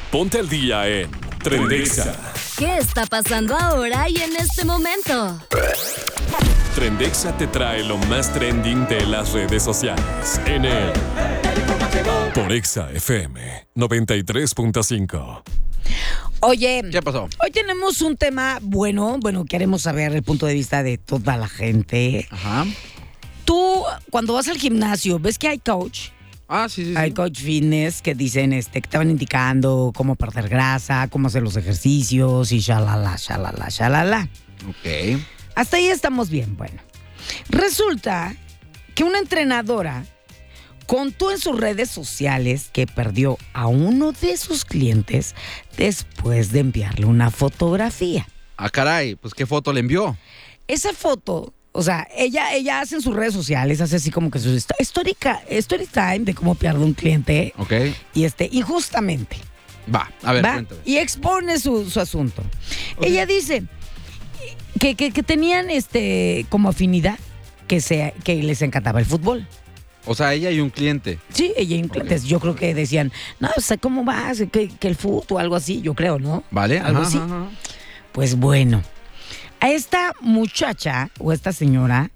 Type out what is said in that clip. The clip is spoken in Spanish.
Ponte al día en Trendexa. ¿Qué está pasando ahora y en este momento? Trendexa te trae lo más trending de las redes sociales en el por Exa FM 93.5. Oye, ¿Qué pasó? hoy tenemos un tema bueno, queremos saber el punto de vista de toda la gente. Ajá. Tú, cuando vas al gimnasio, ¿ves que hay coach? Ah, sí. Hay coach fitness que dicen que te van indicando cómo perder grasa, cómo hacer los ejercicios y shalala. Ok. Hasta ahí estamos bien. Bueno, resulta que una entrenadora contó en sus redes sociales que perdió a uno de sus clientes después de enviarle una fotografía. Ah, caray, pues ¿qué foto le envió? Esa foto, o sea, ella hace en sus redes sociales, hace así como que su story time de cómo pierde un cliente. Ok. Y justamente Va, a ver, va cuéntame. y expone su asunto. Okay. Ella dice que tenían como afinidad que les encantaba el fútbol. O sea, ella y un cliente. Sí, ella y clientes. Yo creo que decían, no, o sea, ¿cómo vas? Que el fútbol o algo así, yo creo, ¿no? ¿Vale? Algo así. Pues bueno, a esta muchacha o esta señora